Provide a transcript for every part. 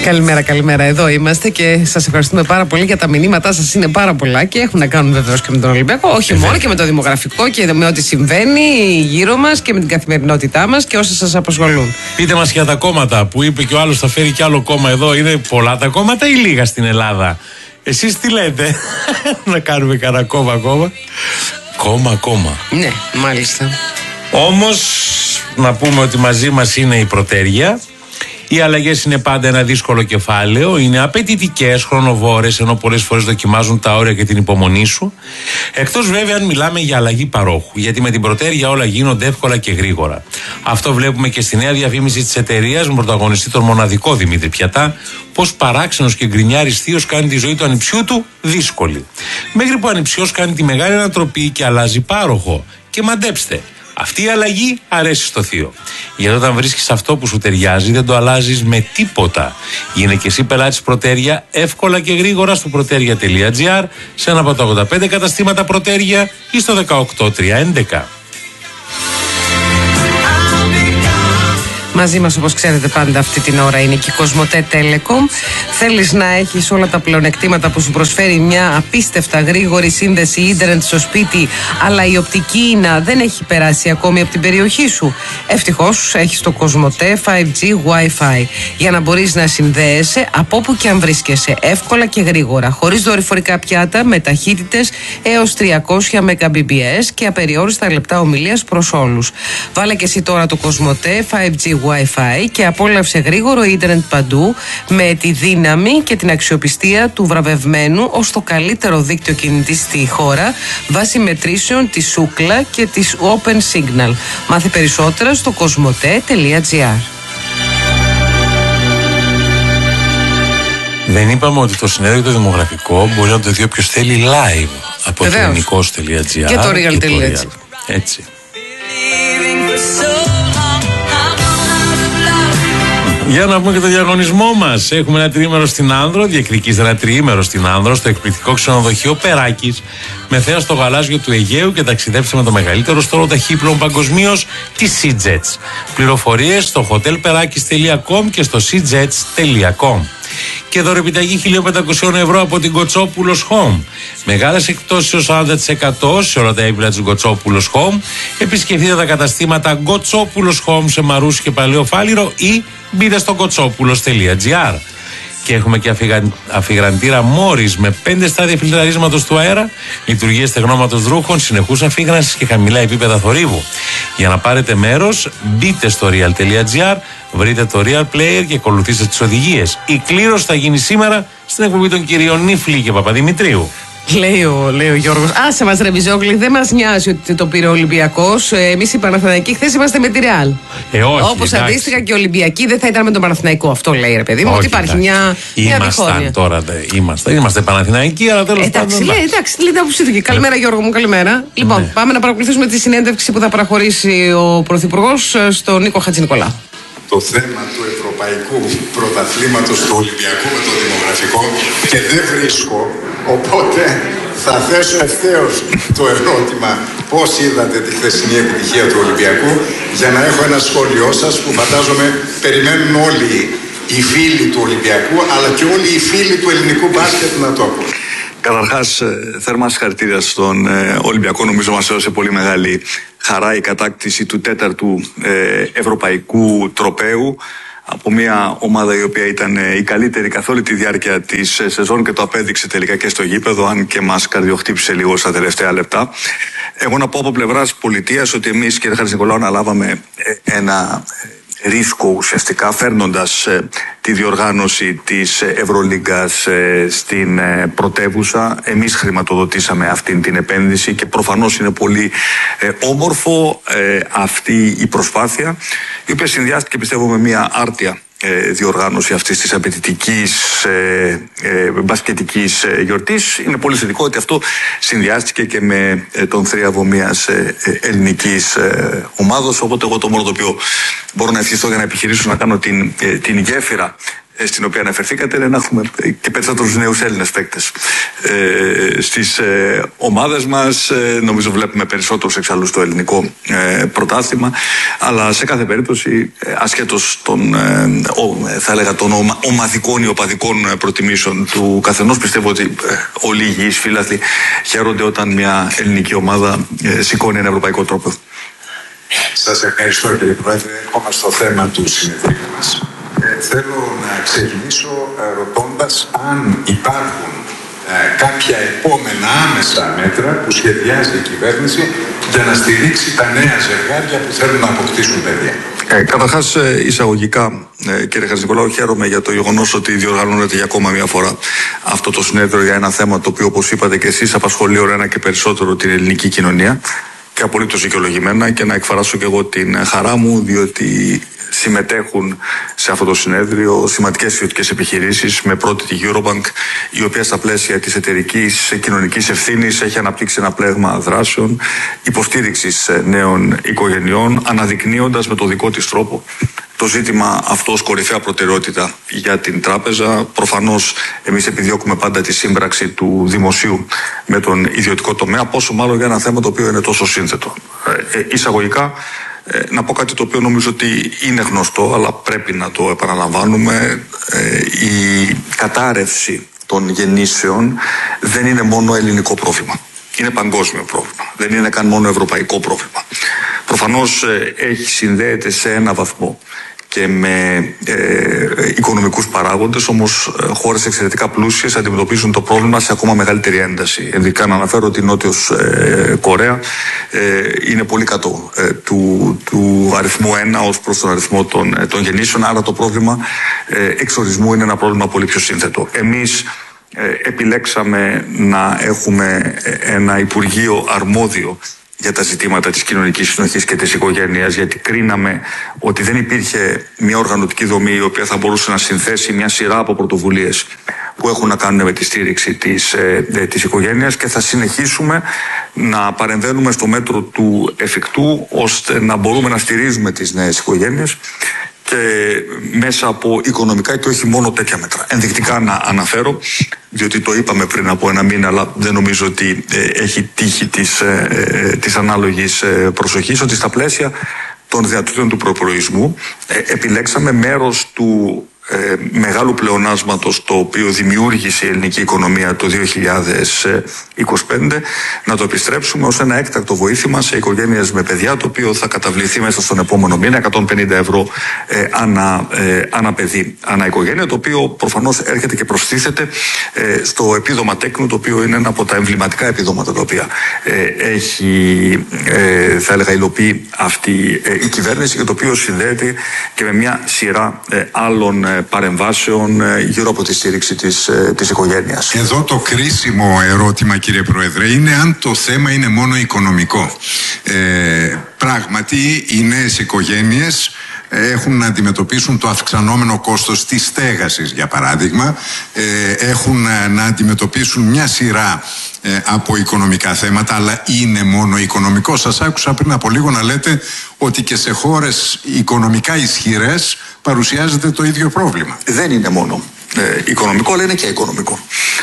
Καλημέρα, καλημέρα. Εδώ είμαστε και σας ευχαριστούμε πάρα πολύ για τα μηνύματά σας. Είναι πάρα πολλά και έχουν να κάνουν βεβαίως και με τον Ολυμπιακό. Όχι μόνο και με το δημογραφικό και με ό,τι συμβαίνει γύρω μας και με την καθημερινότητά μας και όσα σας απασχολούν. Πείτε μας για τα κόμματα που είπε και ο άλλος θα φέρει κι άλλο κόμμα εδώ. Είναι πολλά τα κόμματα ή λίγα στην Ελλάδα? Εσείς τι λέτε? Να κάνουμε κανένα κόμμα ακόμα? Κόμμα. Ναι, μάλιστα. Όμως να πούμε ότι μαζί μας είναι η Πρωτέρια. Οι αλλαγές είναι πάντα ένα δύσκολο κεφάλαιο, είναι απαιτητικές, χρονοβόρες, ενώ πολλές φορές δοκιμάζουν τα όρια και την υπομονή σου. Εκτός βέβαια αν μιλάμε για αλλαγή παρόχου, γιατί με την Πρωτέρια όλα γίνονται εύκολα και γρήγορα. Αυτό βλέπουμε και στη νέα διαφήμιση της εταιρείας με πρωταγωνιστή τον μοναδικό Δημήτρη Πιατά, πως παράξενος και γκρινιάρης θείος κάνει τη ζωή του ανιψιού του δύσκολη. Μέχρι που ο ανιψιός κάνει τη μεγάλη ανατροπή και αλλάζει πάροχο. Και μαντέψτε, αυτή η αλλαγή αρέσει στο θείο. Γιατί όταν βρίσκεις αυτό που σου ταιριάζει, δεν το αλλάζεις με τίποτα. Γίνε και εσύ πελάτης Πρωτέρια εύκολα και γρήγορα στο proteria.gr, σε ένα από τα 85 καταστήματα Πρωτέρια ή στο 18311. Μαζί μας, όπως ξέρετε, πάντα αυτή την ώρα είναι και η Κοσμοτέ Telecom. Θέλεις να έχεις όλα τα πλεονεκτήματα που σου προσφέρει μια απίστευτα γρήγορη σύνδεση ίντερνετ στο σπίτι, αλλά η οπτική ίνα δεν έχει περάσει ακόμη από την περιοχή σου? Ευτυχώς έχεις το Κοσμοτέ 5G Wi-Fi για να μπορείς να συνδέεσαι από όπου και αν βρίσκεσαι, εύκολα και γρήγορα, χωρίς δορυφορικά πιάτα, με ταχύτητες έως 300 Mbps και απεριόριστα λεπτά ομιλίας προς όλους. Βάλε και εσύ τώρα το Κοσμοτέ 5G Wi-Fi και απόλαυσε γρήγορο ίντερνετ παντού, με τη δύναμη και την αξιοπιστία του βραβευμένου ως το καλύτερο δίκτυο κινητή στη χώρα βάσει μετρήσεων της Σούκλα και της Open Signal. Μάθε περισσότερα στο cosmote.gr. Δεν είπαμε ότι το συνέδριο το δημογραφικό μπορεί να το δει όποιος θέλει live από το ελληνικός.gr και το real.gr. Έτσι. Για να πούμε και το διαγωνισμό μας. Έχουμε ένα τριήμερο στην Άνδρο, διεκδικήστε ένα τριήμερο στην Άνδρο, στο εκπληκτικό ξενοδοχείο Περάκης, με θέα στο γαλάζιο του Αιγαίου, και ταξιδέψτε με το μεγαλύτερο στόλο ταχύπλων παγκοσμίως, τη SeaJets. Πληροφορίες στο hotelperakis.com και στο seajets.com. Και δωρεπιταγή 1.500 ευρώ από την Κοτσόπουλος Home. Μεγάλες εκπτώσεις ως 40% σε όλα τα έπιπλα της Κοτσόπουλος Home. Επισκεφτείτε τα καταστήματα Κοτσόπουλος Home σε Μαρούσι και Παλαιό Φάληρο ή μπείτε στο κοτσόπουλος.gr. Και έχουμε και αφιγραντήρα Μόρις με 5 στάδια φιλτραρίσματος του αέρα, λειτουργίες στεγνώματος ρούχων, συνεχούς αφίγρανσης και χαμηλά επίπεδα θορύβου. Για να πάρετε μέρος, μπείτε στο real.gr, βρείτε το Real Player και ακολουθήστε τις οδηγίες. Η κλήρωση θα γίνει σήμερα στην εκπομπή των κυρίων Νίφλη και Παπαδημητρίου. Λέει ο Γιώργος, άσε μας ρε Βυζόγλη, δεν μας νοιάζει ότι το πήρε ο Ολυμπιακός. Εμείς οι Παναθηναϊκοί χθες είμαστε με τη Ρεάλ. Όπως αντίστοιχα και οι Ολυμπιακοί δεν θα ήταν με τον Παναθηναϊκό. Αυτό λέει, ρε παιδί μου, ότι υπάρχει μια διχόνοια. Τώρα είμαστε Παναθηναϊκοί, αλλά τέλος πάντων. Εντάξει, λέει τα άποψή του και καλημέρα Γιώργο μου, καλημέρα. Λοιπόν, πάμε να παρακολουθήσουμε τη συνέντευξη που θα παραχωρήσει ο Πρωθυπουργός στον Νίκο Χατζηνικολάου. Το θέμα του ευρωπαϊκού πρωταθλήματος του Ολυμπιακού με το δημογραφικό και δεν βρίσκω, οπότε θα θέσω ευθέως το ερώτημα πώς είδατε τη χθεσινή επιτυχία του Ολυμπιακού, για να έχω ένα σχόλιο σας που φαντάζομαι περιμένουν όλοι οι φίλοι του Ολυμπιακού αλλά και όλοι οι φίλοι του ελληνικού μπάσκετ να το ακούν. Καταρχάς, θερμά συγχαρητήρια στον Ολυμπιακό. Νομίζω μας έδωσε πολύ μεγάλη χαρά η κατάκτηση του 4ου ευρωπαϊκού τροπαίου από μια ομάδα η οποία ήταν η καλύτερη καθ' όλη τη διάρκεια της σεζόν και το απέδειξε τελικά και στο γήπεδο, αν και μας καρδιοχτύπησε λίγο στα τελευταία λεπτά. Εγώ να πω από πλευράς πολιτείας ότι εμείς, κύριε Χατζηνικολάου, αναλάβαμε ένα ρίσκο ουσιαστικά, φέρνοντας τη διοργάνωση της Ευρωλίγκας στην πρωτεύουσα. Εμείς χρηματοδοτήσαμε αυτή την επένδυση και προφανώς είναι πολύ όμορφο αυτή η προσπάθεια, η οποία συνδυάστηκε, πιστεύω, με μια άρτια διοργάνωση αυτής της απαιτητικής μπασκετικής γιορτής. Είναι πολύ θετικό ότι αυτό συνδυάστηκε και με τον θρίαβο μιας ελληνικής ομάδος, οπότε εγώ το μόνο το οποίο μπορώ να ευχηθώ για να επιχειρήσω να κάνω την γέφυρα στην οποία αναφερθήκατε είναι να έχουμε και περισσότερους νέους Έλληνες παίκτες στις ομάδες μας. Νομίζω βλέπουμε περισσότερους εξάλλου στο ελληνικό πρωτάθλημα, αλλά σε κάθε περίπτωση ασχέτως των θα έλεγα των ομαδικών ή οπαδικών προτιμήσεων του καθενός, πιστεύω ότι όλοι οι υγιείς φίλαθλοι χαίρονται όταν μια ελληνική ομάδα σηκώνει ένα ευρωπαϊκό τρόπο. Σας ευχαριστώ, κύριε Πρόεδρε. Έρχομαι στο θέμα του συνεδρίου μας. Θέλω να ξεκινήσω ρωτώντας αν υπάρχουν κάποια επόμενα άμεσα μέτρα που σχεδιάζει η κυβέρνηση για να στηρίξει τα νέα ζευγάρια που θέλουν να αποκτήσουν παιδιά. Καταρχάς, εισαγωγικά, κύριε Χατζηνικολάου, χαίρομαι για το γεγονός ότι διοργανώνεται για ακόμα μια φορά αυτό το συνέδριο για ένα θέμα το οποίο, όπως είπατε και εσείς, απασχολεί όλο ένα και περισσότερο την ελληνική κοινωνία, και απολύτως δικαιολογημένα, και να εκφράσω και εγώ την χαρά μου, διότι συμμετέχουν σε αυτό το συνέδριο σημαντικές ιδιωτικές επιχειρήσεις, με πρώτη τη Eurobank, η οποία στα πλαίσια της εταιρικής κοινωνικής ευθύνης έχει αναπτύξει ένα πλέγμα δράσεων υποστήριξης νέων οικογενειών, αναδεικνύοντας με το δικό της τρόπο το ζήτημα αυτό ως κορυφαία προτεραιότητα για την τράπεζα. Προφανώς εμείς επιδιώκουμε πάντα τη σύμπραξη του δημοσίου με τον ιδιωτικό τομέα, πόσο μάλλον για ένα θέμα το οποίο είναι τόσο σύνθετο. Εισαγωγικά, να πω κάτι το οποίο νομίζω ότι είναι γνωστό, αλλά πρέπει να το επαναλαμβάνουμε. Η κατάρρευση των γεννήσεων δεν είναι μόνο ελληνικό πρόβλημα. Είναι παγκόσμιο πρόβλημα. Δεν είναι καν μόνο ευρωπαϊκό πρόβλημα. Προφανώς συνδέεται σε ένα βαθμό και με οικονομικούς παράγοντες, όμως χώρες εξαιρετικά πλούσιες αντιμετωπίζουν το πρόβλημα σε ακόμα μεγαλύτερη ένταση. Ειδικά να αναφέρω ότι η Νότιος Κορέα είναι πολύ κάτω του αριθμού 1 ως προς τον αριθμό των γεννήσεων, άρα το πρόβλημα εξορισμού είναι ένα πρόβλημα πολύ πιο σύνθετο. Εμείς επιλέξαμε να έχουμε ένα Υπουργείο αρμόδιο για τα ζητήματα της κοινωνικής συνοχής και της οικογένειας, γιατί κρίναμε ότι δεν υπήρχε μια οργανωτική δομή η οποία θα μπορούσε να συνθέσει μια σειρά από πρωτοβουλίες που έχουν να κάνουν με τη στήριξη της οικογένειας, και θα συνεχίσουμε να παρεμβαίνουμε στο μέτρο του εφικτού ώστε να μπορούμε να στηρίζουμε τις νέες οικογένειες και μέσα από οικονομικά και όχι μόνο τέτοια μέτρα. Ενδεικτικά να αναφέρω, διότι το είπαμε πριν από ένα μήνα, αλλά δεν νομίζω ότι έχει τύχει της ανάλογης προσοχής, ότι στα πλαίσια των δυνατοτήτων του προπολογισμού επιλέξαμε μέρος του μεγάλου πλεονάσματος το οποίο δημιούργησε η ελληνική οικονομία το 2025 να το επιστρέψουμε ως ένα έκτακτο βοήθημα σε οικογένειες με παιδιά, το οποίο θα καταβληθεί μέσα στον επόμενο μήνα, 150 ευρώ ανά παιδί, ανά οικογένεια, το οποίο προφανώς έρχεται και προστίθεται στο επίδομα τέκνου, το οποίο είναι ένα από τα εμβληματικά επιδόματα τα οποία έχει θα έλεγα υλοποιεί αυτή η κυβέρνηση, και το οποίο συνδέεται και με μια σειρά άλλων παρεμβάσεων γύρω από τη στήριξη της οικογένειας. Εδώ το κρίσιμο ερώτημα, κύριε Πρόεδρε, είναι αν το θέμα είναι μόνο οικονομικό. Πράγματι, οι νέες οικογένειες έχουν να αντιμετωπίσουν το αυξανόμενο κόστος της στέγασης, για παράδειγμα. Έχουν να αντιμετωπίσουν μια σειρά από οικονομικά θέματα, αλλά είναι μόνο οικονομικό? Σας άκουσα πριν από λίγο να λέτε ότι και σε χώρες οικονομικά ισχυρές παρουσιάζεται το ίδιο πρόβλημα. Δεν είναι μόνο οικονομικό, αλλά είναι και οικονομικό.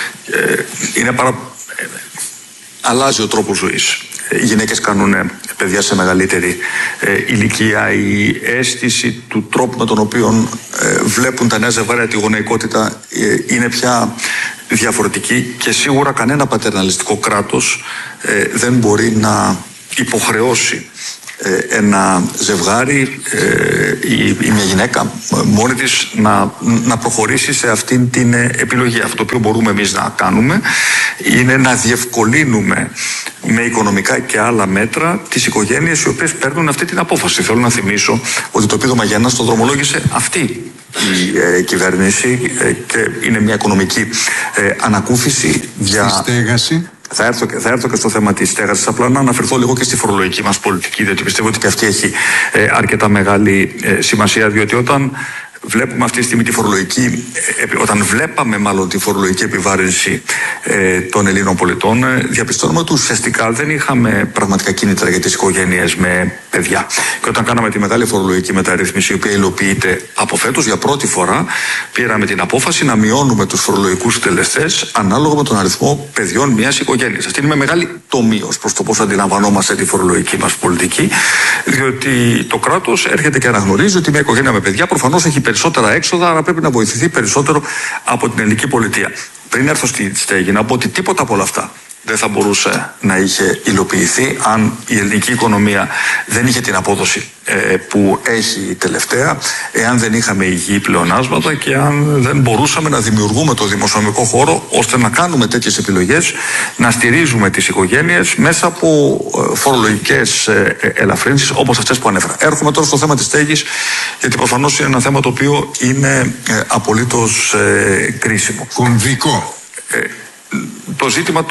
Αλλάζει ο τρόπος ζωής. Οι γυναίκες κάνουν παιδιά σε μεγαλύτερη ηλικία. Η αίσθηση του τρόπου με τον οποίο βλέπουν τα νέα ζευγάρια τη γονεϊκότητα είναι πια διαφορετική, και σίγουρα κανένα πατερναλιστικό κράτος δεν μπορεί να υποχρεώσει ένα ζευγάρι ή μια γυναίκα μόνη της να προχωρήσει σε αυτήν την επιλογή. Αυτό το οποίο μπορούμε εμείς να κάνουμε είναι να διευκολύνουμε με οικονομικά και άλλα μέτρα τις οικογένειες οι οποίες παίρνουν αυτή την απόφαση. Θέλω να θυμίσω ότι το επίδομα για ένας το δρομολόγησε αυτή η κυβέρνηση, και είναι μια οικονομική ανακούφιση για στέγαση. Θα έρθω και στο θέμα της στέγασης. Απλά να αναφερθώ λίγο και στη φορολογική μας πολιτική, διότι πιστεύω ότι και αυτή έχει αρκετά μεγάλη σημασία, διότι όταν βλέπουμε αυτή τη στιγμή τη φορολογική, όταν βλέπαμε μάλλον τη φορολογική επιβάρυνση των Ελλήνων πολιτών, διαπιστώνουμε ότι ουσιαστικά δεν είχαμε πραγματικά κίνητρα για τις οικογένειες με παιδιά. Και όταν κάναμε τη μεγάλη φορολογική μεταρρύθμιση, η οποία υλοποιείται από φέτος, για πρώτη φορά πήραμε την απόφαση να μειώνουμε τους φορολογικούς συντελεστές ανάλογα με τον αριθμό παιδιών μιας οικογένειας. Αυτή είναι με μεγάλη τομή ως προς το πώς αντιλαμβανόμαστε τη φορολογική μας πολιτική, διότι το κράτος έρχεται και αναγνωρίζει ότι μια οικογένεια με παιδιά προφανώς έχει περισσότερα έξοδα, άρα πρέπει να βοηθηθεί περισσότερο από την ελληνική πολιτεία. Πριν έρθω στη στέγη, να πω ότι τίποτα από όλα αυτά δεν θα μπορούσε να είχε υλοποιηθεί αν η ελληνική οικονομία δεν είχε την απόδοση που έχει τελευταία, εάν δεν είχαμε υγιή πλεονάσματα και αν δεν μπορούσαμε να δημιουργούμε το δημοσιονομικό χώρο ώστε να κάνουμε τέτοιες επιλογές, να στηρίζουμε τις οικογένειες μέσα από φορολογικές ελαφρύνσεις όπως αυτές που ανέφερα. Έρχομαι τώρα στο θέμα της στέγης, γιατί προφανώς είναι ένα θέμα το οποίο είναι απολύτως κρίσιμο. Κομβικό. Το ζήτημα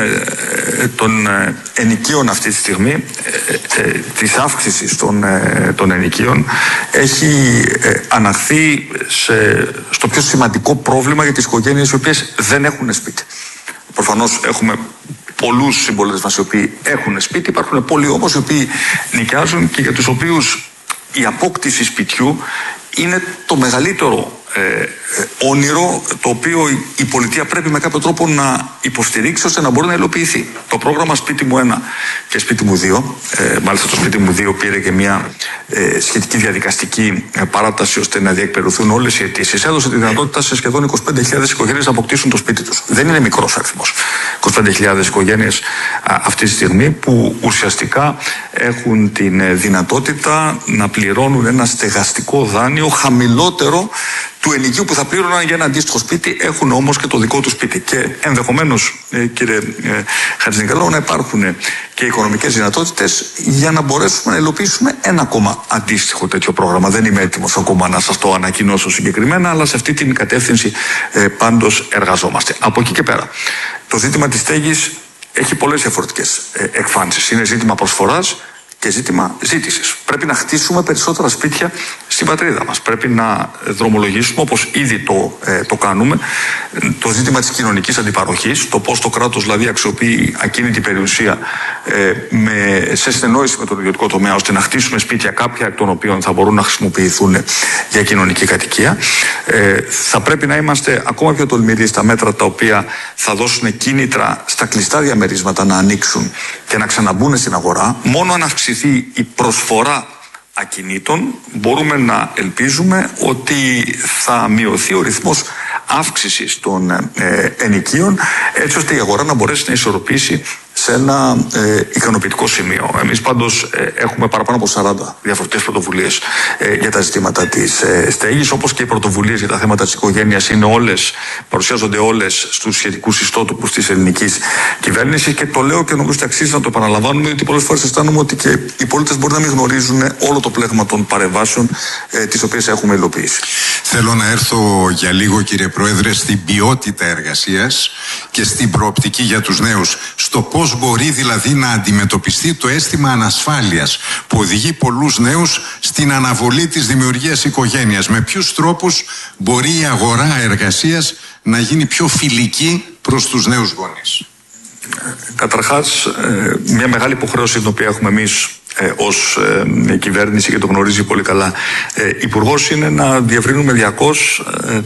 των ενοικίων αυτή τη στιγμή, της αύξησης των ενοικίων, έχει αναχθεί στο πιο σημαντικό πρόβλημα για τις οικογένειες οι οποίες δεν έχουν σπίτι. Προφανώς έχουμε πολλούς συμπολίτες μας οι οποίοι έχουν σπίτι, υπάρχουν πολλοί όμως οι οποίοι νοικιάζουν και για τους οποίους η απόκτηση σπιτιού είναι το μεγαλύτερο όνειρο το οποίο η πολιτεία πρέπει με κάποιο τρόπο να υποστηρίξει ώστε να μπορεί να υλοποιηθεί. Το πρόγραμμα Σπίτι μου 1 και Σπίτι μου 2, μάλιστα το Σπίτι μου 2 πήρε και μια σχετική διαδικαστική παράταση ώστε να διεκπαιρεωθούν όλες οι αιτήσεις, έδωσε τη δυνατότητα σε σχεδόν 25.000 οικογένειες να αποκτήσουν το σπίτι τους. Δεν είναι μικρός αριθμός. 25.000 οικογένειες αυτή τη στιγμή που ουσιαστικά έχουν την δυνατότητα να πληρώνουν ένα στεγαστικό δάνειο χαμηλότερο του ενοικίου που θα πλήρωναν για ένα αντίστοιχο σπίτι, έχουν όμως και το δικό του σπίτι. Και ενδεχομένως, κύριε Χατζηνικολάου, να υπάρχουν και οικονομικές δυνατότητες για να μπορέσουμε να υλοποιήσουμε ένα ακόμα αντίστοιχο τέτοιο πρόγραμμα. Δεν είμαι έτοιμος ακόμα να σας το ανακοινώσω συγκεκριμένα, αλλά σε αυτή την κατεύθυνση πάντως εργαζόμαστε. Από εκεί και πέρα, το ζήτημα της στέγης έχει πολλές διαφορετικές εκφάνσεις. Είναι ζήτημα προσφοράς και ζήτημα ζήτησης. Πρέπει να χτίσουμε περισσότερα σπίτια στην πατρίδα μας. Πρέπει να δρομολογήσουμε, όπως ήδη το κάνουμε, το ζήτημα της κοινωνικής αντιπαροχής, το πώς το κράτος δηλαδή αξιοποιεί ακίνητη περιουσία σε συνεννόηση με τον ιδιωτικό τομέα, ώστε να χτίσουμε σπίτια, κάποια εκ των οποίων θα μπορούν να χρησιμοποιηθούν για κοινωνική κατοικία. Θα πρέπει να είμαστε ακόμα πιο τολμηροί στα μέτρα τα οποία θα δώσουν κίνητρα στα κλειστά διαμερίσματα να ανοίξουν και να ξαναμπούν στην αγορά. Μόνο αν αυξηθεί η προσφορά ακινήτων μπορούμε να ελπίζουμε ότι θα μειωθεί ο ρυθμός αύξησης των ενοικίων, έτσι ώστε η αγορά να μπορέσει να ισορροπήσει σε ένα ικανοποιητικό σημείο. Εμείς πάντως έχουμε παραπάνω από 40 διαφορετικές πρωτοβουλίες για τα ζητήματα της στέγης, όπως και οι πρωτοβουλίες για τα θέματα της οικογένειας παρουσιάζονται όλες στους σχετικούς ιστότοπους της ελληνικής κυβέρνησης, και το λέω και νομίζω ότι αξίζει να το επαναλαμβάνουμε, γιατί πολλές φορές αισθάνομαι ότι και οι πολίτες μπορεί να μην γνωρίζουν όλο το πλέγμα των παρεμβάσεων τις οποίες έχουμε υλοποιήσει. Θέλω να έρθω για λίγο, κύριε Πρόεδρε, στην ποιότητα εργασίας και στην προοπτική για τους νέους. Στο πώς μπορεί δηλαδή να αντιμετωπιστεί το αίσθημα ανασφάλειας που οδηγεί πολλούς νέους στην αναβολή της δημιουργίας οικογένειας. Με ποιους τρόπους μπορεί η αγορά εργασίας να γίνει πιο φιλική προς τους νέους γονείς? Καταρχάς, μια μεγάλη υποχρέωση την οποία έχουμε εμείς ως κυβέρνηση, και το γνωρίζει πολύ καλά υπουργός, είναι να διευρύνουμε διαρκώς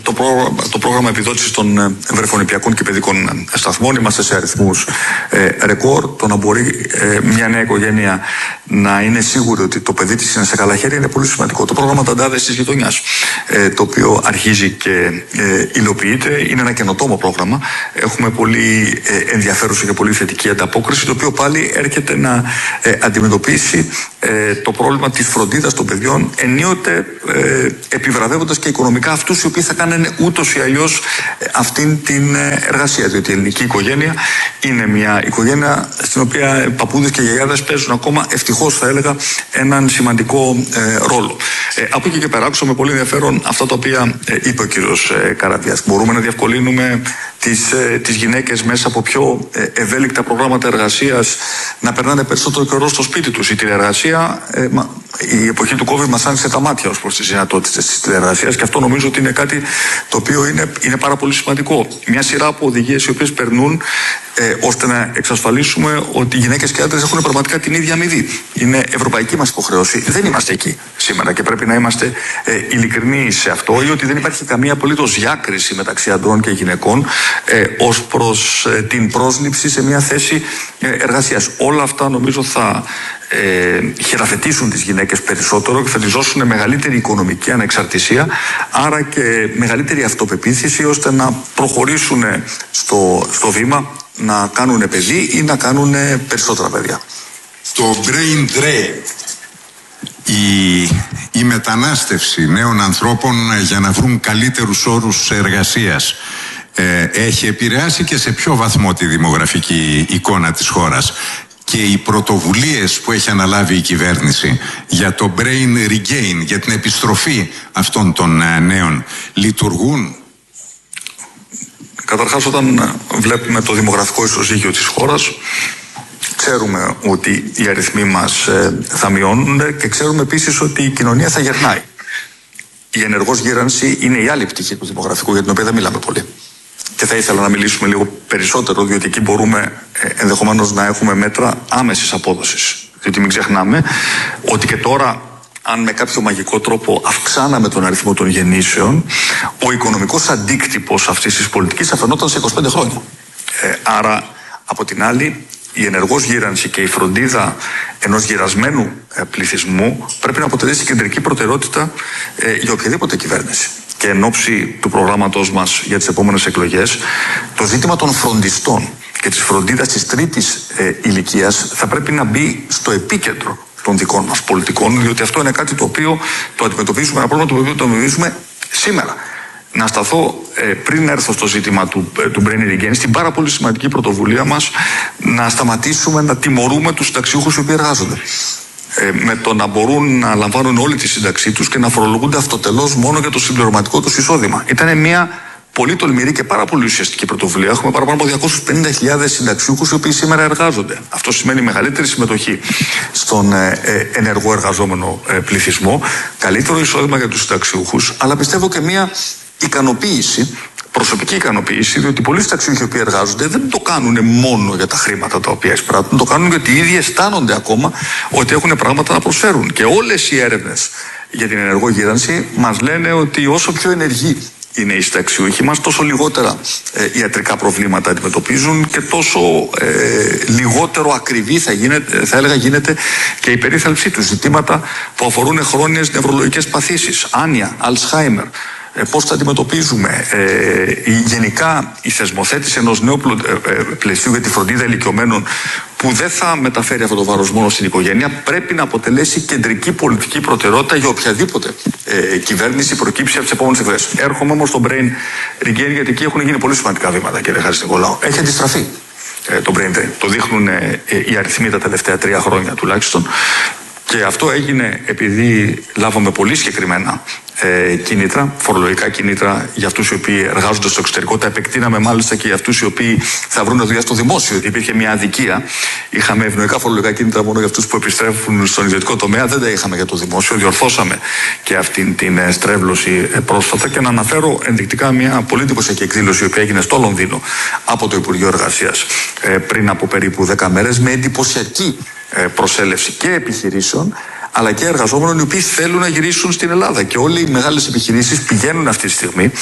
το πρόγραμμα επιδότησης των βρεφονιπιακών και παιδικών σταθμών. Είμαστε σε αριθμούς ρεκόρ. Το να μπορεί μια νέα οικογένεια να είναι σίγουρη ότι το παιδί της είναι σε καλά χέρια είναι πολύ σημαντικό. Το πρόγραμμα Ταντάδες της Γειτονιάς, το οποίο αρχίζει και υλοποιείται, είναι ένα καινοτόμο πρόγραμμα. Έχουμε πολύ ενδιαφέρουσα και πολύ θετική ανταπόκριση, το οποίο πάλι έρχεται να αντιμετωπίσει το πρόβλημα της φροντίδας των παιδιών, ενίοτε επιβραβεύοντας και οικονομικά αυτούς οι οποίοι θα κάνουν ούτως ή αλλιώς αυτήν την εργασία. Διότι η ελληνική οικογένεια είναι μια οικογένεια στην οποία παππούδες και γιαγιάδες παίζουν ακόμα, ευτυχώς θα έλεγα, έναν σημαντικό ρόλο. Από εκεί και πέρα, άκουσα με πολύ ενδιαφέρον αυτά τα οποία είπε ο κύριος Καραβιάς. Μπορούμε να διευκολύνουμε τις γυναίκες μέσα από πιο ευέλικτα προγράμματα εργασίας να περνάνε περισσότερο καιρό στο σπίτι τους. Η τηλεεργασία αλήθεια, η εποχή του COVID μας άνοιξε τα μάτια ως προς τις δυνατότητες της τηλεεργασίας και αυτό νομίζω ότι είναι κάτι το οποίο είναι πάρα πολύ σημαντικό. Μια σειρά από οδηγίες οι οποίες περνούν ώστε να εξασφαλίσουμε ότι οι γυναίκες και άντρες έχουν πραγματικά την ίδια αμοιβή. Είναι ευρωπαϊκή μας υποχρέωση. Δεν είμαστε εκεί σήμερα και πρέπει να είμαστε ειλικρινοί σε αυτό, ή ότι δεν υπάρχει καμία απολύτως διάκριση μεταξύ αντρών και γυναικών ως προς την πρόσληψη σε μια θέση εργασίας. Όλα αυτά νομίζω θα χειραφετήσουν τις γυναίκες περισσότερο και θα τις δώσουν μεγαλύτερη οικονομική ανεξαρτησία, άρα και μεγαλύτερη αυτοπεποίθηση ώστε να προχωρήσουν στο βήμα να κάνουν παιδί ή να κάνουν περισσότερα παιδιά. Το brain drain, η μετανάστευση νέων ανθρώπων για να βρουν καλύτερους όρους εργασίας, έχει επηρεάσει και σε ποιο βαθμό τη δημογραφική εικόνα της χώρας? Και οι πρωτοβουλίες που έχει αναλάβει η κυβέρνηση για το brain regain, για την επιστροφή αυτών των νέων, λειτουργούν? Καταρχάς, όταν βλέπουμε το δημογραφικό ισοζύγιο της χώρας, ξέρουμε ότι οι αριθμοί μας θα μειώνονται και ξέρουμε επίσης ότι η κοινωνία θα γερνάει. Η ενεργός γύρανση είναι η άλλη πτυχή του δημογραφικού, για την οποία δεν μιλάμε πολύ. Και θα ήθελα να μιλήσουμε λίγο περισσότερο, διότι εκεί μπορούμε ενδεχομένως να έχουμε μέτρα άμεσης απόδοσης. Διότι μην ξεχνάμε ότι και τώρα, αν με κάποιο μαγικό τρόπο αυξάναμε τον αριθμό των γεννήσεων, ο οικονομικός αντίκτυπος αυτής της πολιτικής θα φαινόταν σε 25 χρόνια. Άρα, από την άλλη, η ενεργός γύρανση και η φροντίδα ενός γυρασμένου πληθυσμού πρέπει να αποτελέσει κεντρική προτεραιότητα για οποιαδήποτε κυβέρνηση. Και εν ώψη του προγράμματός μας για τις επόμενες εκλογές, το ζήτημα των φροντιστών και της φροντίδας της τρίτης ηλικίας θα πρέπει να μπει στο επίκεντρο των δικών μας πολιτικών, διότι αυτό είναι κάτι το οποίο το αντιμετωπίζουμε, ένα πρόβλημα το οποίο το αντιμετωπίζουμε σήμερα. Να σταθώ πριν έρθω στο ζήτημα του brain regain, στην πάρα πολύ σημαντική πρωτοβουλία μας να σταματήσουμε να τιμωρούμε τους συνταξιούχους οι οποίοι εργάζονται. Με το να μπορούν να λαμβάνουν όλη τη σύνταξή τους και να φορολογούνται αυτοτελώς μόνο για το συμπληρωματικό τους εισόδημα. Ήταν μια πολύ τολμηρή και πάρα πολύ ουσιαστική πρωτοβουλία. Έχουμε παραπάνω από 250.000 συνταξιούχους οι οποίοι σήμερα εργάζονται. Αυτό σημαίνει μεγαλύτερη συμμετοχή στον ενεργό εργαζόμενο πληθυσμό, καλύτερο εισόδημα για τους συνταξιούχους, αλλά πιστεύω και μια ικανοποίηση, προσωπική ικανοποίηση, διότι πολλοί συνταξιούχοι που εργάζονται δεν το κάνουν μόνο για τα χρήματα τα οποία εισπράττουν, το κάνουν γιατί οι ίδιοι αισθάνονται ακόμα ότι έχουν πράγματα να προσφέρουν. Και όλες οι έρευνες για την ενεργό γύρανση μας λένε ότι όσο πιο ενεργοί είναι οι συνταξιούχοι μας, τόσο λιγότερα ιατρικά προβλήματα αντιμετωπίζουν και τόσο λιγότερο ακριβή θα έλεγα γίνεται και η περίθαλψή τους. Ζητήματα που αφορούν χρόνιες νευρολογικές παθήσεις, άνοια, Αλσχάιμερ. Πώς θα αντιμετωπίζουμε γενικά η θεσμοθέτηση ενός νέου πλαισίου για τη φροντίδα ηλικιωμένων που δεν θα μεταφέρει αυτό το βάρος μόνο στην οικογένεια, πρέπει να αποτελέσει κεντρική πολιτική προτεραιότητα για οποιαδήποτε κυβέρνηση προκύψει από τις επόμενες εκλογές. Έρχομαι όμως στο brain regain, γιατί εκεί έχουν γίνει πολύ σημαντικά βήματα, κύριε Χατζηνικολάου. Έχει αντιστραφεί το brain drain. Το δείχνουν οι αριθμοί τα τελευταία 3 χρόνια τουλάχιστον. Και αυτό έγινε επειδή λάβαμε πολύ συγκεκριμένα κίνητρα, φορολογικά κίνητρα για αυτούς οι οποίοι εργάζονται στο εξωτερικό. Τα επεκτείναμε μάλιστα και για αυτούς οι οποίοι θα βρουν δουλειά στο δημόσιο. Υπήρχε μια αδικία. Είχαμε ευνοϊκά φορολογικά κίνητρα μόνο για αυτούς που επιστρέφουν στον ιδιωτικό τομέα. Δεν τα είχαμε για το δημόσιο. Διορθώσαμε και αυτή την στρέβλωση πρόσφατα. Και να αναφέρω ενδεικτικά μια πολύ εντυπωσιακή εκδήλωση η οποία έγινε στο Λονδίνο από το Υπουργείο Εργασίας πριν από περίπου 10 μέρες με εντυπωσιακή προσέλευση και επιχειρήσεων αλλά και εργαζόμενων οι οποίοι θέλουν να γυρίσουν στην Ελλάδα. Και όλοι οι μεγάλες επιχειρήσεις πηγαίνουν αυτή τη στιγμή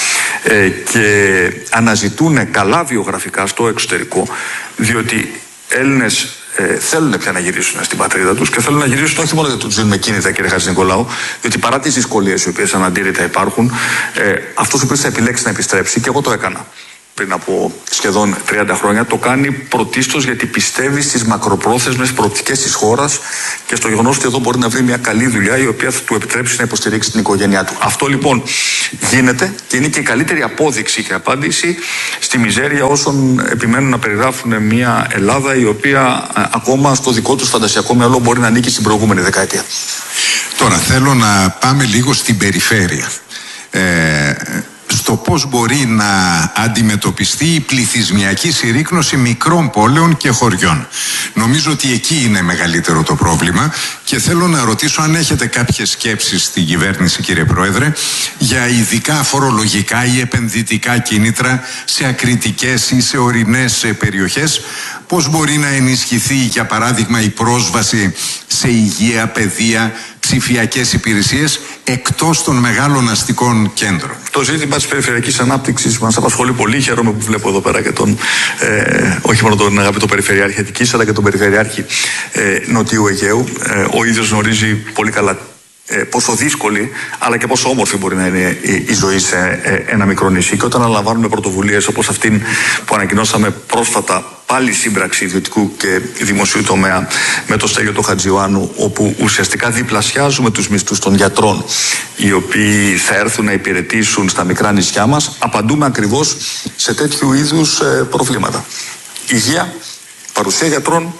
και αναζητούν καλά βιογραφικά στο εξωτερικό, διότι Έλληνες θέλουν πια να γυρίσουν στην πατρίδα τους και θέλουν να γυρίσουν όχι μόνο γιατί τους δίνουμε κίνητα, κύριε Χατζηνικολάου, διότι παρά τις δυσκολίες οι οποίες αναντήρητα υπάρχουν, αυτός ο οποίος θα επιλέξει να επιστρέψει, και εγώ το έκανα πριν από σχεδόν 30 χρόνια, το κάνει πρωτίστως γιατί πιστεύει στις μακροπρόθεσμες προοπτικές της χώρας και στο γεγονός ότι εδώ μπορεί να βρει μια καλή δουλειά η οποία θα του επιτρέψει να υποστηρίξει την οικογένειά του. Αυτό λοιπόν γίνεται και είναι και η καλύτερη απόδειξη και απάντηση στη μιζέρια όσων επιμένουν να περιγράφουν μια Ελλάδα η οποία ακόμα στο δικό τους φαντασιακό μυαλό μπορεί να ανήκει στην προηγούμενη δεκαετία. Τώρα θέλω να πάμε λίγο στην περιφέρεια. στο πώς μπορεί να αντιμετωπιστεί η πληθυσμιακή συρρίκνωση μικρών πόλεων και χωριών. Νομίζω ότι εκεί είναι μεγαλύτερο το πρόβλημα και θέλω να ρωτήσω αν έχετε κάποιες σκέψεις στην κυβέρνηση, κύριε Πρόεδρε, για ειδικά φορολογικά ή επενδυτικά κίνητρα σε ακριτικές ή σε ορεινές περιοχές. Πώς μπορεί να ενισχυθεί, για παράδειγμα, η πρόσβαση σε υγεία, παιδεία, ψηφιακές υπηρεσίες εκτός των μεγάλων αστικών κέντρων. Το ζήτημα της περιφερειακής ανάπτυξης μας απασχολεί πολύ. Χαίρομαι που βλέπω εδώ πέρα και όχι μόνο τον αγαπητό Περιφερειάρχη Αττικής, αλλά και τον Περιφερειάρχη Νοτιού Αιγαίου. Ο ίδιος γνωρίζει πολύ καλά πόσο δύσκολη αλλά και πόσο όμορφη μπορεί να είναι η ζωή σε ένα μικρό νησί. Και όταν αναλαμβάνουμε πρωτοβουλίες όπως αυτήν που ανακοινώσαμε πρόσφατα, πάλι σύμπραξη ιδιωτικού και δημοσίου τομέα με το Στέλιο του Χατζιωάννου, όπου ουσιαστικά διπλασιάζουμε τους μισθούς των γιατρών οι οποίοι θα έρθουν να υπηρετήσουν στα μικρά νησιά μας, απαντούμε ακριβώς σε τέτοιου είδους προβλήματα. Υγεία, παρουσία γιατρών,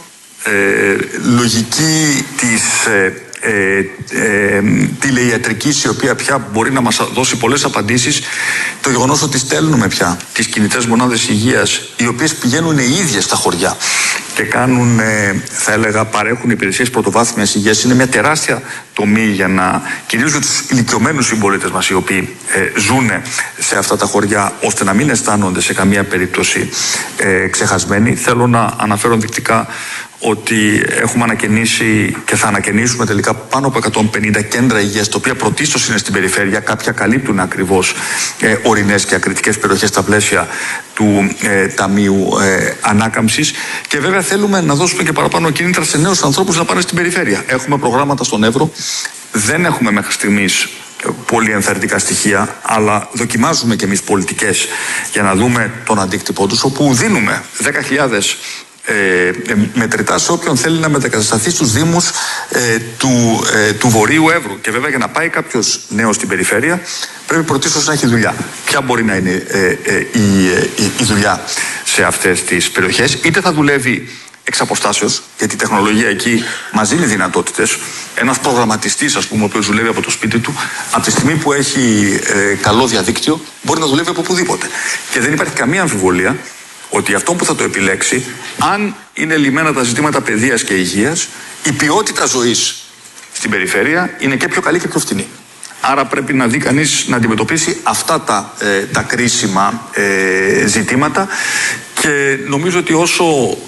λογική της τηλεϊατρικής, η οποία πια μπορεί να μας δώσει πολλές απαντήσεις, το γεγονός ότι στέλνουμε πια τις κινητές μονάδες υγείας, οι οποίες πηγαίνουν οι ίδιες στα χωριά και κάνουν, θα έλεγα, παρέχουν υπηρεσίες πρωτοβάθμιας υγείας, είναι μια τεράστια τομή για να, κυρίως για τους ηλικιωμένους συμπολίτες μας οι οποίοι ζουν σε αυτά τα χωριά, ώστε να μην αισθάνονται σε καμία περίπτωση ξεχασμένοι. Θέλω να αναφέρω ενδεικτικά ότι έχουμε ανακαινήσει και θα ανακαινήσουμε τελικά πάνω από 150 κέντρα υγείας, τα οποία πρωτίστως είναι στην περιφέρεια. Κάποια καλύπτουν ακριβώς ορεινές και ακριτικές περιοχές στα πλαίσια του Ταμείου Ανάκαμψης. Και βέβαια θέλουμε να δώσουμε και παραπάνω κίνητρα σε νέους ανθρώπους να πάνε στην περιφέρεια. Έχουμε προγράμματα στον Εύρο. Δεν έχουμε μέχρι στιγμής πολύ ενθαρρυντικά στοιχεία, αλλά δοκιμάζουμε και εμείς πολιτικές για να δούμε τον αντίκτυπό τους, όπου δίνουμε 10.000 μετρητά σε όποιον θέλει να μετακατασταθεί στους δήμους του Βορείου Εύρου. Και βέβαια, για να πάει κάποιος νέος στην περιφέρεια πρέπει πρωτίστως να έχει δουλειά. Ποια μπορεί να είναι η δουλειά σε αυτές τις περιοχές? Είτε θα δουλεύει εξ αποστάσεως, γιατί η τεχνολογία εκεί μας δίνει δυνατότητες. Ένας προγραμματιστής, ας πούμε, ο οποίος δουλεύει από το σπίτι του, από τη στιγμή που έχει καλό διαδίκτυο, μπορεί να δουλεύει από οπουδήποτε. Και δεν υπάρχει καμία αμφιβολία ότι αυτό που θα το επιλέξει, αν είναι λυμμένα τα ζητήματα παιδείας και υγείας, η ποιότητα ζωής στην περιφέρεια είναι και πιο καλή και πιο φτηνή. Άρα πρέπει να δει κανείς να αντιμετωπίσει αυτά τα κρίσιμα ζητήματα, και νομίζω ότι όσο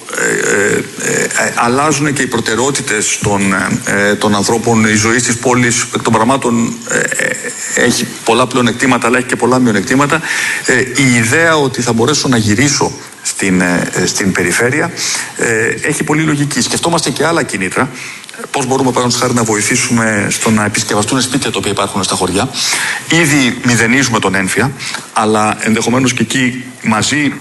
αλλάζουν και οι προτεραιότητες των ανθρώπων, η ζωή της πόλης εκ των πραγμάτων έχει πολλά πλεονεκτήματα, αλλά έχει και πολλά μειονεκτήματα. Η ιδέα ότι θα μπορέσω να γυρίσω στην περιφέρεια έχει πολύ λογική. Σκεφτόμαστε και άλλα κινήτρα. Πώς μπορούμε, παραδείγματος χάρη, να βοηθήσουμε στο να επισκευαστούν σπίτια τα οποία υπάρχουν στα χωριά. Ήδη μηδενίζουμε τον έμφυα, αλλά ενδεχομένως και εκεί μαζί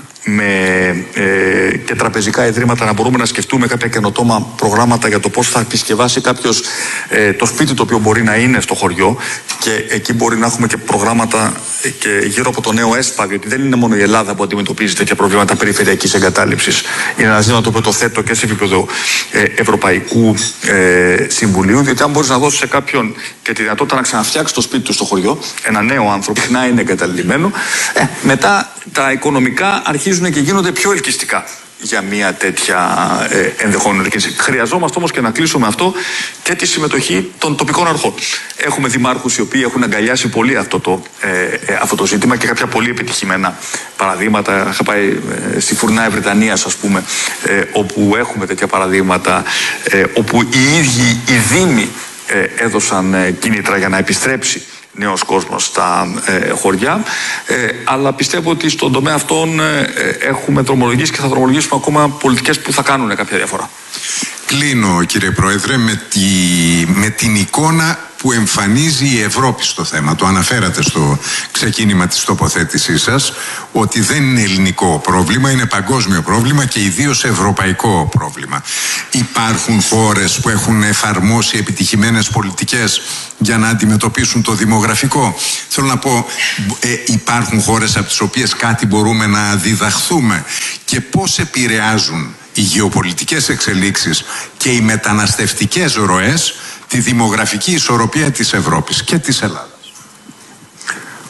και τραπεζικά ιδρύματα να μπορούμε να σκεφτούμε κάποια καινοτόμα προγράμματα για το πώς θα επισκευάσει κάποιος το σπίτι το οποίο μπορεί να είναι στο χωριό, και εκεί μπορεί να έχουμε και προγράμματα και γύρω από το νέο ΕΣΠΑ, διότι δεν είναι μόνο η Ελλάδα που αντιμετωπίζει τέτοια προβλήματα περιφερειακής εγκατάλειψης. Είναι ένα ζήτημα το οποίο το θέτω και σε επίπεδο Ευρωπαϊκού Συμβουλίου, διότι αν μπορείς να δώσεις σε κάποιον και τη δυνατότητα να ξαναφτιάξει το σπίτι του στο χωριό, ένα νέο άνθρωπο να είναι εγκαταλειμμένο, μετά τα οικονομικά αρχίζουν και γίνονται πιο ελκυστικά για μια τέτοια ενδεχόμενη κίνηση. Χρειαζόμαστε όμως, και να κλείσω με αυτό, και τη συμμετοχή των τοπικών αρχών. Έχουμε δημάρχους οι οποίοι έχουν αγκαλιάσει πολύ αυτό το ζήτημα, και κάποια πολύ επιτυχημένα παραδείγματα. Είχα πάει στη Φουρνάη Βρετανίας, ας πούμε, όπου έχουμε τέτοια παραδείγματα, όπου οι ίδιοι οι δήμοι έδωσαν κίνητρα για να επιστρέψει νέος κόσμος στα χωριά, αλλά πιστεύω ότι στον τομέα αυτόν έχουμε δρομολογήσει και θα δρομολογήσουμε ακόμα πολιτικές που θα κάνουν κάποια διαφορά. Κλείνω, κύριε Πρόεδρε, με την εικόνα που εμφανίζει η Ευρώπη στο θέμα. Το αναφέρατε στο ξεκίνημα της τοποθέτησής σας, ότι δεν είναι ελληνικό πρόβλημα, είναι παγκόσμιο πρόβλημα και ιδίως ευρωπαϊκό πρόβλημα. Υπάρχουν χώρες που έχουν εφαρμόσει επιτυχημένες πολιτικές για να αντιμετωπίσουν το δημογραφικό? Θέλω να πω, υπάρχουν χώρες από τις οποίες κάτι μπορούμε να διδαχθούμε, και πώς επηρεάζουν οι γεωπολιτικές εξελίξεις και οι μεταναστευτικές ροές τη δημογραφική ισορροπία της Ευρώπης και της Ελλάδας?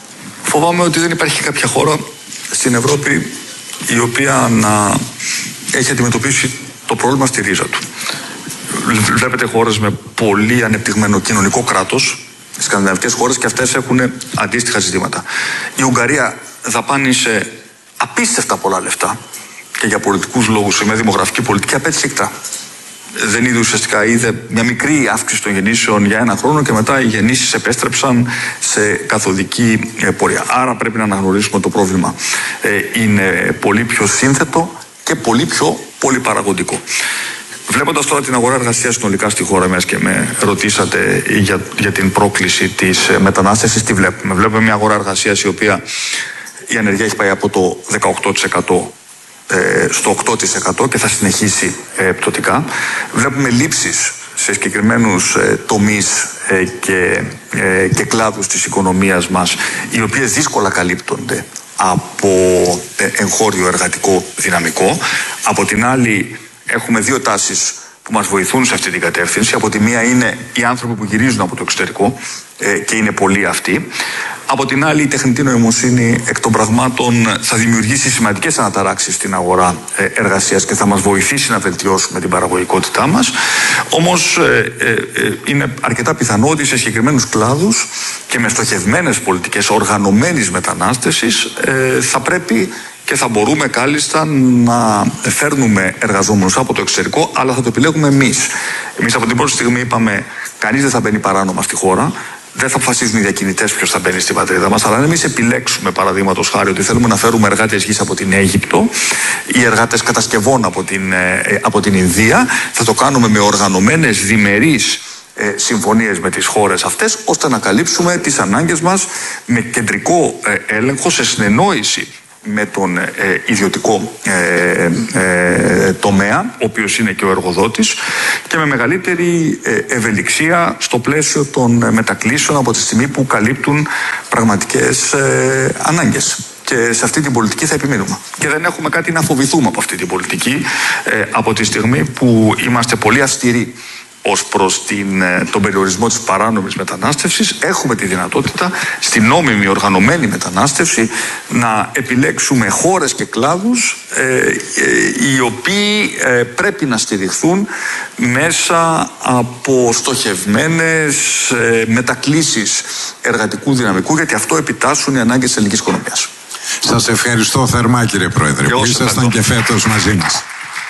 Φοβάμαι ότι δεν υπάρχει κάποια χώρα στην Ευρώπη η οποία να έχει αντιμετωπίσει το πρόβλημα στη ρίζα του. Βλέπετε χώρες με πολύ ανεπτυγμένο κοινωνικό κράτος, οι σκανδιναβικές χώρες, και αυτές έχουν αντίστοιχα ζητήματα. Η Ουγγαρία δαπάνησε απίστευτα πολλά λεφτά και για πολιτικούς λόγους, με δημογραφική πολιτική, απέτυχε εκτά. Δεν είδε μια μικρή αύξηση των γεννήσεων για ένα χρόνο και μετά οι γεννήσεις επέστρεψαν σε καθοδική πορεία. Άρα πρέπει να αναγνωρίσουμε το πρόβλημα. Είναι πολύ πιο σύνθετο και πολύ πιο πολυπαραγωγικό. Βλέποντας τώρα την αγορά εργασίας συνολικά στη χώρα μας και με ρωτήσατε για την πρόκληση της μετανάστευσης, τι βλέπουμε. Βλέπουμε μια αγορά εργασίας η οποία η ανεργία έχει πάει από το 18% στο 8% και θα συνεχίσει πτωτικά. Βλέπουμε λήψεις σε συγκεκριμένους τομείς και κλάδους της οικονομίας μας, οι οποίες δύσκολα καλύπτονται από εγχώριο εργατικό δυναμικό. Από την άλλη, έχουμε δύο τάσεις που μας βοηθούν σε αυτή την κατεύθυνση. Από τη μία είναι οι άνθρωποι που γυρίζουν από το εξωτερικό και είναι πολλοί αυτοί. Από την άλλη, η τεχνητή νοημοσύνη εκ των πραγμάτων θα δημιουργήσει σημαντικές αναταράξεις στην αγορά εργασίας και θα μας βοηθήσει να βελτιώσουμε την παραγωγικότητά μας. Όμως είναι αρκετά πιθανό ότι σε συγκεκριμένους κλάδους και με στοχευμένες πολιτικές οργανωμένης μετανάστευσης θα πρέπει και θα μπορούμε κάλλιστα να φέρνουμε εργαζόμενους από το εξωτερικό, αλλά θα το επιλέγουμε εμείς. Εμείς από την πρώτη στιγμή είπαμε, κανείς δεν θα μπαίνει παράνομα στη χώρα. Δεν θα αποφασίζουν οι διακινητές ποιος θα μπαίνει στην πατρίδα μας, αλλά αν εμείς επιλέξουμε, παραδείγματος χάρη, ότι θέλουμε να φέρουμε εργάτες γης από την Αίγυπτο ή εργάτες κατασκευών από την Ινδία, θα το κάνουμε με οργανωμένες διμερείς συμφωνίες με τις χώρες αυτές, ώστε να καλύψουμε τις ανάγκες μας με κεντρικό έλεγχο, σε συνεννόηση με τον ιδιωτικό τομέα, ο οποίος είναι και ο εργοδότης, και με μεγαλύτερη ευελιξία στο πλαίσιο των μετακλήσεων από τη στιγμή που καλύπτουν πραγματικές ανάγκες. Και σε αυτή την πολιτική θα επιμείνουμε. Και δεν έχουμε κάτι να φοβηθούμε από αυτή την πολιτική, από τη στιγμή που είμαστε πολύ αυστηροί ως προς τον περιορισμό της παράνομης μετανάστευσης. Έχουμε τη δυνατότητα στην νόμιμη οργανωμένη μετανάστευση να επιλέξουμε χώρες και κλάδους οι οποίοι πρέπει να στηριχθούν μέσα από στοχευμένες μετακλήσεις εργατικού δυναμικού, γιατί αυτό επιτάσσουν οι ανάγκες της ελληνικής οικονομίας. Σας ευχαριστώ θερμά, κύριε Πρόεδρε, που ήσασταν και φέτος μαζί μας.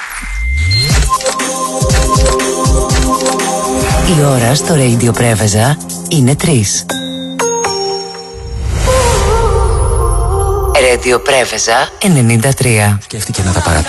Η ώρα στο Radio Πρέβεζα είναι 3. Radio Πρέβεζα 93. Σκέφτηκε να τα παρατήσει.